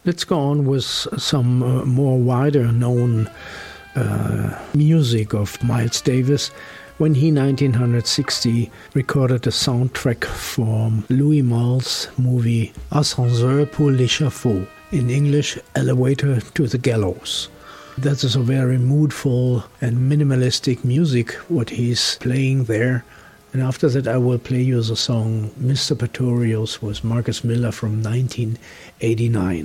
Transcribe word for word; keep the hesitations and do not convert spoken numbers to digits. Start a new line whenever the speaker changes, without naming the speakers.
Let's go on with some uh, more wider known uh, music of Miles Davis, when he in nineteen sixty recorded a soundtrack for Louis Malle's movie Ascenseur pour l'échafaud, in English, Elevator to the Gallows. That is a very moodful and minimalistic music, what he's playing there. And after that I will play you the song Mister Pretorius with Marcus Miller from nineteen eighty-nine.